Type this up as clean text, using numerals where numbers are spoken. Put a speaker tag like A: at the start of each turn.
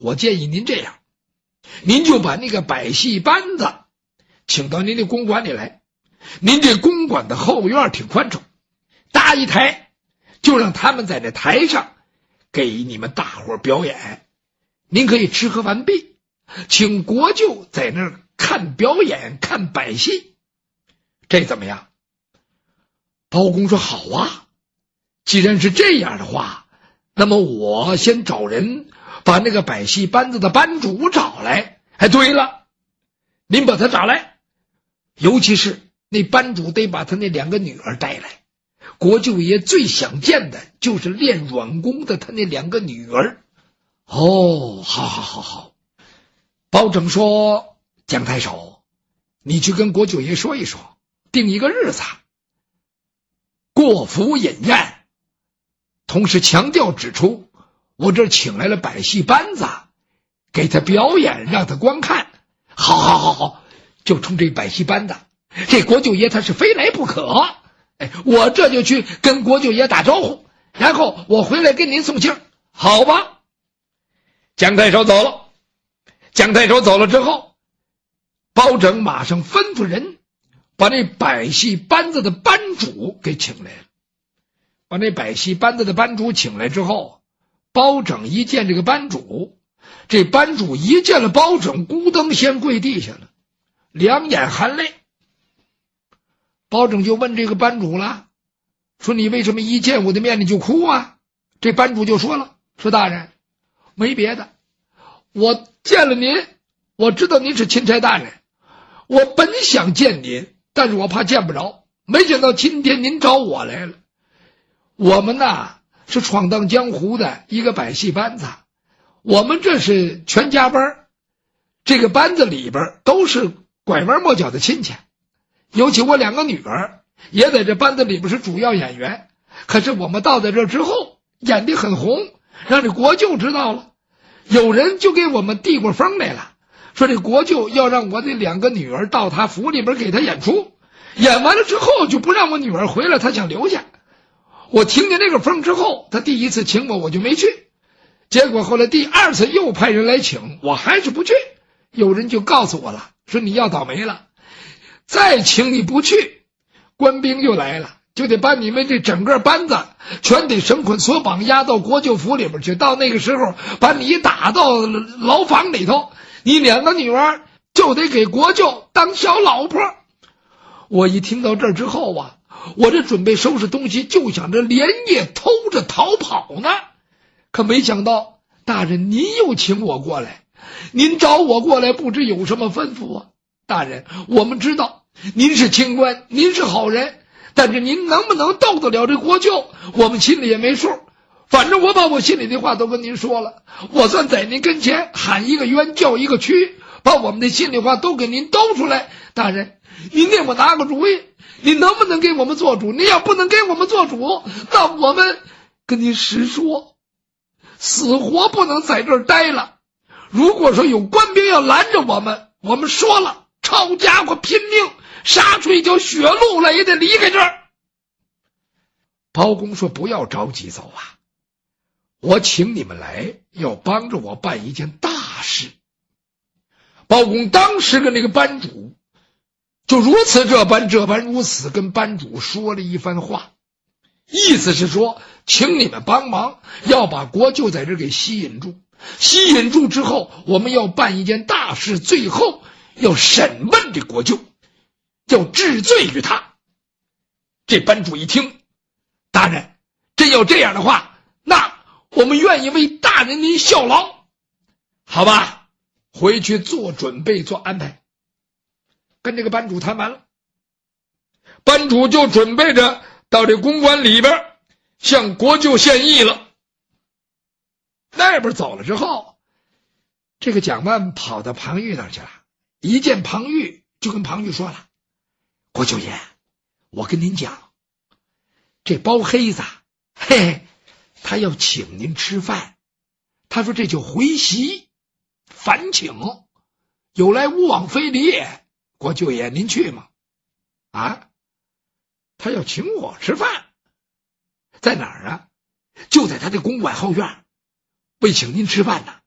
A: 我建议您这样，您就把那个百戏班子请到您的公馆里来。您这公馆的后院挺宽敞，搭一台，就让他们在那台上给你们大伙表演。您可以吃喝完毕，请国舅在那儿看表演，看百戏，这怎么样？包公说好啊，既然是这样的话，那么我先找人把那个百戏班子的班主找来。哎，对了，您把他找来，尤其是那班主得把他那2个女儿带来。国舅爷最想见的就是练软功的他那2个女儿。哦，好。包拯说，姜太守，你去跟国舅爷说一说，定一个日子，过府饮宴。同时强调指出，我这儿请来了百戏班子，给他表演，让他观看。好，就冲这百戏班子，这国舅爷他是非来不可。我这就去跟国舅爷打招呼，然后我回来跟您送信，好吧？姜太守走了。姜太守走了之后，包拯马上吩咐人把那百戏班子的班主给请来了。把那百戏班子的班主请来之后，包拯一见这个班主，这班主一见了包拯，咕噔先跪地下了，两眼含泪。包拯就问这个班主了，说你为什么一见我的面你就哭啊？这班主就说了，说大人，没别的，我见了您，我知道您是钦差大人，我本想见您，但是我怕见不着，没想到今天您找我来了。我们呐是闯荡江湖的一个百戏班子，我们这是全家班，这个班子里边都是拐弯抹角的亲戚，尤其我2个女儿也在这班子里边是主要演员。可是我们到在这之后演得很红，让这国舅知道了，有人就给我们递过风来了，说这国舅要让我这2个女儿到他府里边给他演出，演完了之后就不让我女儿回来，他想留下。我听见这个风之后，他第一次请我就没去，结果后来第2次又派人来请，我还是不去。有人就告诉我了，说你要倒霉了，再请你不去，官兵就来了，就得把你们这整个班子全得绳捆索绑押到国舅府里边去，到那个时候把你打到牢房里头，你2个女儿就得给国舅当小老婆。我一听到这儿之后啊，我这准备收拾东西，就想着连夜偷着逃跑呢。可没想到大人您又请我过来，您找我过来不知有什么吩咐啊？大人，我们知道您是清官，您是好人，但是您能不能斗得了这国舅，我们心里也没数。反正我把我心里的话都跟您说了，我算在您跟前喊一个冤叫一个屈，把我们的心里话都给您兜出来。大人，您给我拿个主意，您能不能给我们做主？您要不能给我们做主，那我们跟您实说，死活不能在这儿待了。如果说有官兵要拦着我们，我们说了，抄家伙拼命杀出一条血路来也得离开这儿。包公说，不要着急走啊，我请你们来要帮着我办一件大事。包公当时跟那个班主就如此这般如此跟班主说了一番话，意思是说，请你们帮忙，要把国舅在这给吸引住，吸引住之后，我们要办一件大事，最后要审问这国舅，要治罪于他。这班主一听，大人真要这样的话，那我们愿意为大人您效劳。好吧，回去做准备做安排。跟这个班主谈完了，班主就准备着到这公馆里边向国舅献艺了。那边走了之后，这个蒋万跑到庞玉那儿去了，一见庞玉就跟庞玉说了，国舅爷，我跟您讲，这包黑子嘿，他要请您吃饭，他说这就回席烦请，有来无往非礼也。国舅爷您去吗？啊，他要请我吃饭，在哪儿啊？就在他的公馆后院，为请您吃饭呢。